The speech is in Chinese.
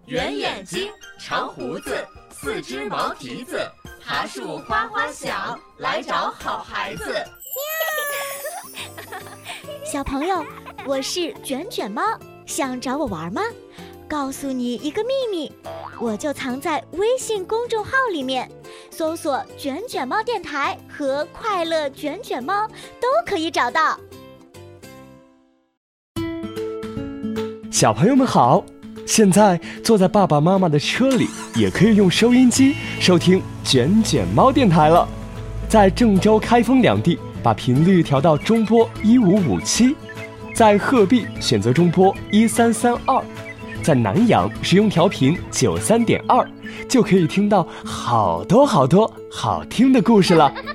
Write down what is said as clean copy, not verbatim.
圆眼睛，长胡子，四只毛蹄子，爬树哗哗响，来找好孩子。 小朋友，我是卷卷猫，想找我玩吗？告诉你一个秘密，我就藏在微信公众号里面，搜索卷卷猫电台和快乐卷卷猫都可以找到。 小朋友们好，现在坐在爸爸妈妈的车里，也可以用收音机收听卷卷猫电台了。在郑州、开封两地，把频率调到中波1557，在鹤壁选择中波1332，在南阳使用调频93.2，就可以听到好多好听的故事了。